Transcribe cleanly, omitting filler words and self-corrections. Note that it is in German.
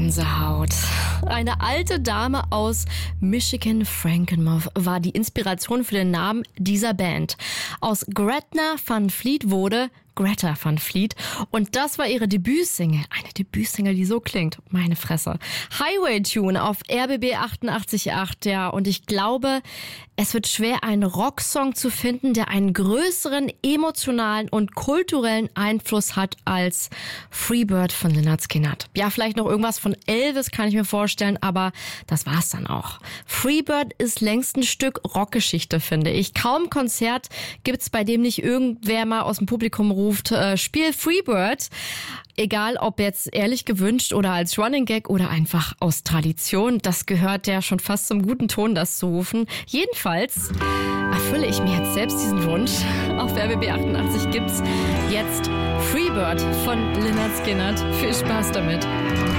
Gänsehaut. Eine alte Dame aus Michigan, Frankenmuth, war die Inspiration für den Namen dieser Band. Aus Gretna Van Fleet wurde Greta Van Fleet. Und das war ihre Debütsingle. Eine Debütsingle, die so klingt. Meine Fresse. Highway Tune auf RBB 88.8. Ja, und ich glaube, es wird schwer, einen Rocksong zu finden, der einen größeren emotionalen und kulturellen Einfluss hat als Freebird von Lynyrd Skynyrd. Ja, vielleicht noch irgendwas von Elvis kann ich mir vorstellen, aber das war's dann auch. Freebird ist längst ein Stück Rockgeschichte, finde ich. Kaum Konzert gibt's, bei dem nicht irgendwer mal aus dem Publikum ruft, Spiel Freebird. Egal, ob jetzt ehrlich gewünscht oder als Running Gag oder einfach aus Tradition. Das gehört ja schon fast zum guten Ton, das zu rufen. Jedenfalls erfülle ich mir jetzt selbst diesen Wunsch. Auf RBB 88 gibt's jetzt Freebird von Lynyrd Skynyrd. Viel Spaß damit.